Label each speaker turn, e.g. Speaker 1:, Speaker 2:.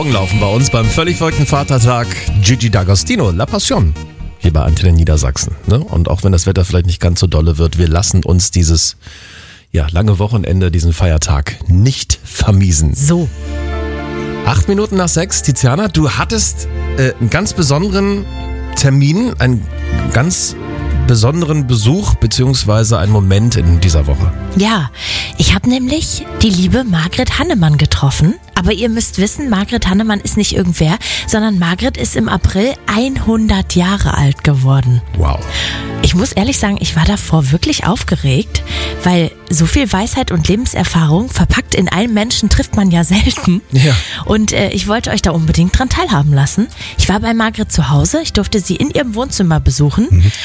Speaker 1: Morgen laufen bei uns beim völlig verrückten Vatertag Gigi D'Agostino, La Passion, hier bei Antenne Niedersachsen. Ne? Und auch wenn das Wetter vielleicht nicht ganz so dolle wird, wir lassen uns dieses lange Wochenende, diesen Feiertag nicht vermiesen.
Speaker 2: So.
Speaker 1: 8 Minuten nach 6, Tiziana, du hattest einen ganz besonderen Termin, einen ganz besonderen Besuch beziehungsweise einen Moment in dieser Woche.
Speaker 2: Ja, ich habe nämlich die liebe Margret Hannemann getroffen. Aber ihr müsst wissen, Margret Hannemann ist nicht irgendwer, sondern Margret ist im April 100 Jahre alt geworden.
Speaker 1: Wow.
Speaker 2: Ich muss ehrlich sagen, ich war davor wirklich aufgeregt, weil so viel Weisheit und Lebenserfahrung verpackt in einem Menschen trifft man ja selten.
Speaker 1: Ja.
Speaker 2: Und ich wollte euch da unbedingt dran teilhaben lassen. Ich war bei Margret zu Hause, ich durfte sie in ihrem Wohnzimmer besuchen